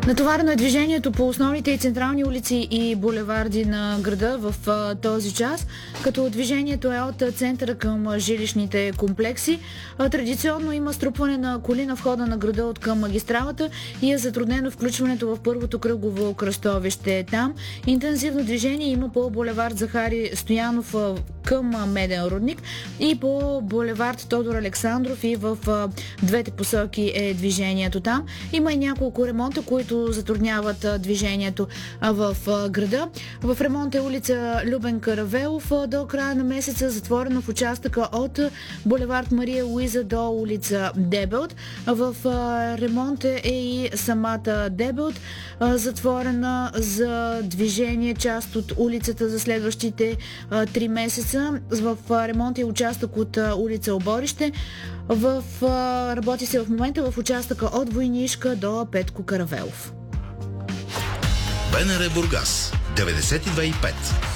Натоварено е движението по основните и централни улици и булеварди на града в този час, като движението е от центъра към жилищните комплекси. Традиционно има струпване на коли на входа на града от към магистралата и е затруднено включването в първото кръгово кръстовище там. Интензивно движение има по булевард Захари Стоянов към Меден рудник и по булевард Тодор Александров, и в двете посоки е движението там. Има и няколко ремонта, които затрудняват движението в града. В ремонт е улица Любен Каравелов до края на месеца, затворена в участъка от булевард Мария Луиза до улица Дебелт. В ремонт е и самата Дебелт, затворена за движение част от улицата за следващите 3 месеца. В ремонт е участък от улица Оборище. Работи се в момента в участъка от Войнишка до Петко Каравелов. БНР Бургас 92,5.